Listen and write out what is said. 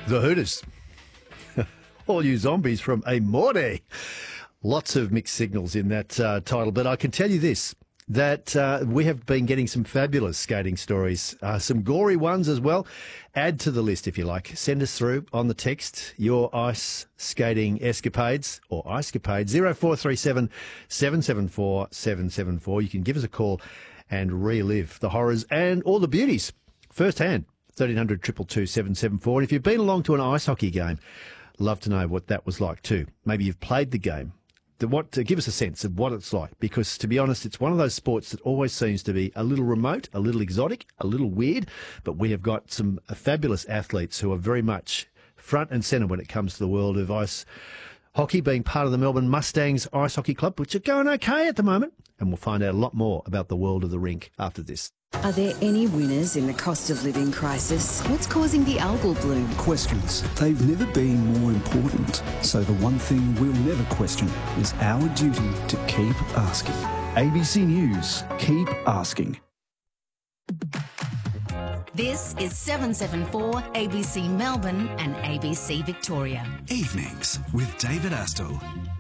The Hooters. All you zombies from Amore. Lots of mixed signals in that title, but I can tell you this, that we have been getting some fabulous skating stories, some gory ones as well. Add to the list if you like. Send us through on the text your ice skating escapades or icecapades, 0437 774 774. You can give us a call and relive the horrors and all the beauties firsthand. 1300 222 774. And if you've been along to an ice hockey game, love to know what that was like too. Maybe you've played the game. Give us a sense of what it's like, because to be honest, it's one of those sports that always seems to be a little remote, a little exotic, a little weird, but we have got some fabulous athletes who are very much front and centre when it comes to the world of ice hockey, being part of the Melbourne Mustangs Ice Hockey Club, which are going okay at the moment, and we'll find out a lot more about the world of the rink after this. Are there any winners in the cost of living crisis? What's causing the algal bloom? Questions. They've never been more important. So the one thing we'll never question is our duty to keep asking. ABC News. Keep asking. This is 774 ABC Melbourne and ABC Victoria. Evenings with David Astle.